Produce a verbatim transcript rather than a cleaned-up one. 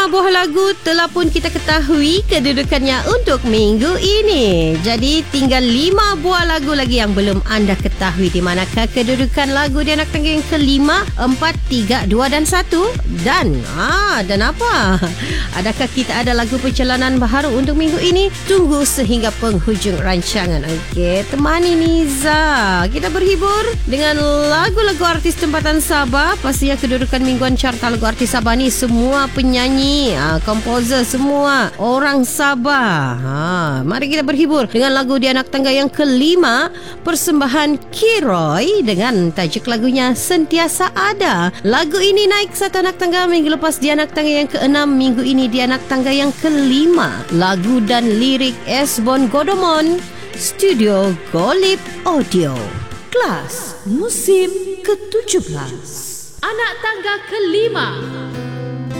Buah lagu telah pun kita ketahui kedudukannya untuk minggu ini. Jadi tinggal lima buah lagu lagi yang belum anda ketahui. Di manakah kedudukan lagu di anak tangga yang kelima, empat, tiga, dua dan satu? Dan ah, dan apa? Adakah kita ada lagu perjalanan baharu untuk minggu ini? Tunggu sehingga penghujung rancangan. Okey, temani Niza. Kita berhibur dengan lagu-lagu artis tempatan Sabah. Pastinya kedudukan mingguan carta lagu artis Sabah ni semua penyanyi, ha, komposer semua orang Sabah. Ha, mari kita berhibur dengan lagu di anak tangga yang kelima, persembahan Kiroy dengan tajuk lagunya Sentiasa Ada. Lagu ini naik satu anak tangga minggu lepas di anak tangga yang keenam, minggu ini di anak tangga yang kelima. Lagu dan lirik Esbon Godomon, Studio Golip Audio. Kelas musim ketujuh belas. Anak tangga kelima.